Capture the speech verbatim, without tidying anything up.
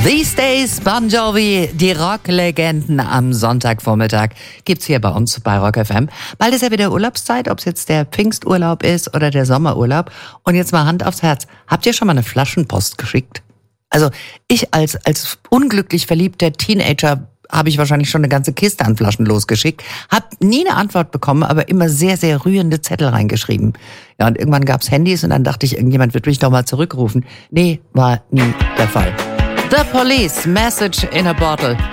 These Days, Bon Jovi, die Rocklegenden am Sonntagvormittag gibt's hier bei uns bei Rock F M. Bald ist ja wieder Urlaubszeit, ob es jetzt der Pfingsturlaub ist oder der Sommerurlaub. Und jetzt mal Hand aufs Herz. Habt ihr schon mal eine Flaschenpost geschickt? Also ich als als unglücklich verliebter Teenager habe ich wahrscheinlich schon eine ganze Kiste an Flaschen losgeschickt. Hab nie eine Antwort bekommen, aber immer sehr, sehr rührende Zettel reingeschrieben. Ja, und irgendwann gab's Handys und dann dachte ich, irgendjemand wird mich doch mal zurückrufen. Nee, war nie der Fall. The Police, Message in a Bottle.